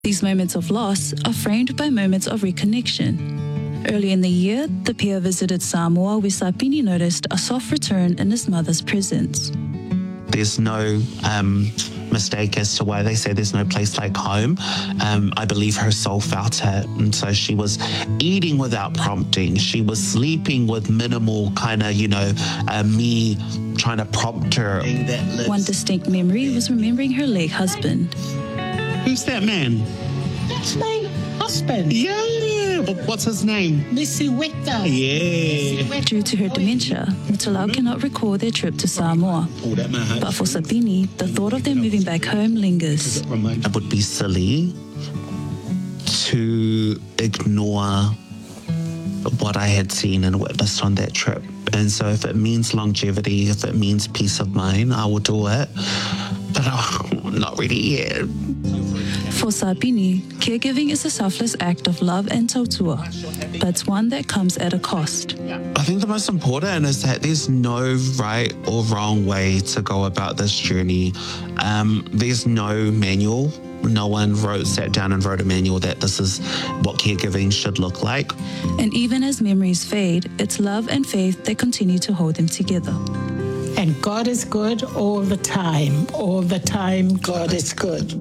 These moments of loss are framed by moments of reconnection. Early in the year, the pair visited Samoa where Sapini noticed a soft return in his mother's presence. There's no mistake as to why they say there's no place like home. I believe her soul felt it. And so she was eating without prompting. She was sleeping with minimal kind of, me trying to prompt her. One distinct memory was remembering her late husband. Who's that man? That's my husband. Yeah, but what's his name? Nisiweta. Yeah. Due to her dementia, Mutalau cannot recall their trip to Samoa. But for Sapini, the thought of them moving back home lingers. It would be silly to ignore what I had seen and witnessed on that trip. And so if it means longevity, if it means peace of mind, I will do it. But I'm not ready yet. For Sapini, caregiving is a selfless act of love and tautua, but it's one that comes at a cost. I think the most important is that there's no right or wrong way to go about this journey. There's no manual. No one sat down and wrote a manual that this is what caregiving should look like. And even as memories fade, it's love and faith that continue to hold them together. And God is good all the time. All the time, God is good.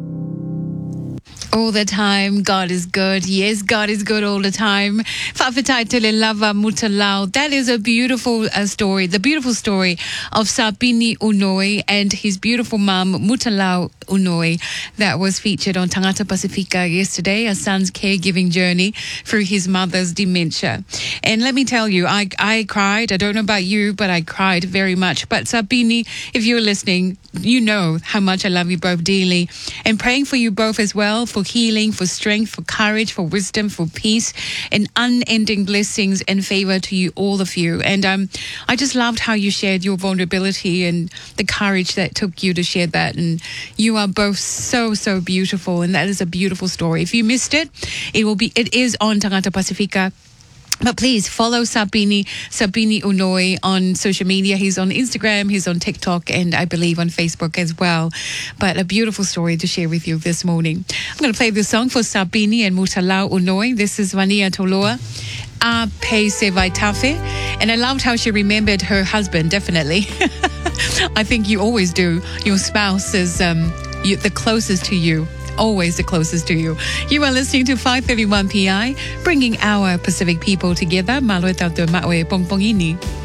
All the time, God is good. Yes, God is good all the time. Whawhetai tele lava Mutalau. That is a beautiful story. The beautiful story of Sapini Unoi and his beautiful mum, Mutalau Unoi, that was featured on Tangata Pasifika yesterday, a son's caregiving journey through his mother's dementia. And let me tell you, I cried. I don't know about you, but I cried very much. But Sapini, if you're listening, you know how much I love you both dearly. And praying for you both as well, for healing, for strength, for courage, for wisdom, for peace, and unending blessings and favor to you, all of you. And I just loved how you shared your vulnerability and the courage that took you to share that. And you are both so, so beautiful. And that is a beautiful story. If you missed it, it is on Tangata Pasifika. But please follow Sapini Unoi on social media. He's on Instagram, he's on TikTok, and I believe on Facebook as well. But a beautiful story to share with you this morning. I'm going to play this song for Sapini and Mutalau Unoi. This is Vania Toloa, A Pe Se Vai Tafe. And I loved how she remembered her husband, definitely. I think you always do. Your spouse is the closest to you. Always the closest to you. You are listening to 531 PI, bringing our Pacific people together. Malueta de Maue Pongpongini.